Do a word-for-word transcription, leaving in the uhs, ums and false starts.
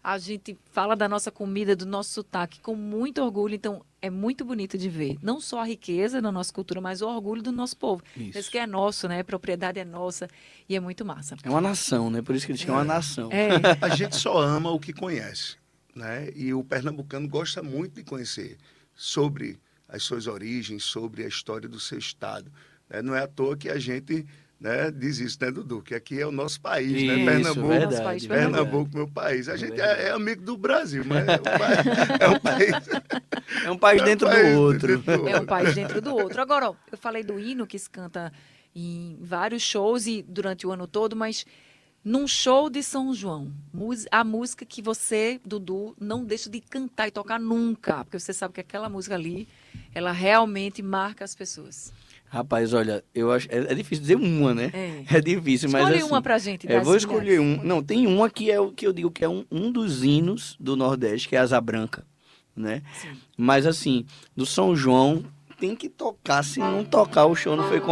A gente fala da nossa comida, do nosso sotaque com muito orgulho, então é muito bonito de ver. Não só a riqueza da nossa cultura, mas o orgulho do nosso povo. Isso. Esse que é nosso, né? A propriedade é nossa e é muito massa. É uma nação, né? Por isso que eles chamam uma nação. É, A gente só ama o que conhece, né? E o pernambucano gosta muito de conhecer sobre as suas origens, sobre a história do seu estado, né? Não é à toa que a gente, né, diz isso, né, Dudu? Que aqui é o nosso país, Isso, né? Pernambuco, verdade, Nosso país, verdade. Pernambuco, meu país. A É gente verdade. é, é amigo do Brasil, mas é um país, é um país, É um país é um dentro país do outro. dentro do é um outro. país dentro do outro. Agora, ó, eu falei do hino que se canta em vários shows e durante o ano todo, mas num show de São João, mus- a música que você, Dudu, não deixa de cantar e tocar nunca, porque você sabe que aquela música ali, ela realmente marca as pessoas. Rapaz, olha, eu acho. É, é difícil dizer uma, né? É. É difícil, mas Escolhe assim. uma pra gente. É, das vou escolher milhares. um. Não, tem uma que é o que eu digo que é um, um dos hinos do Nordeste, que é Asa Branca, né? Sim. Mas assim, do São João tem que tocar. Se não tocar, o show não foi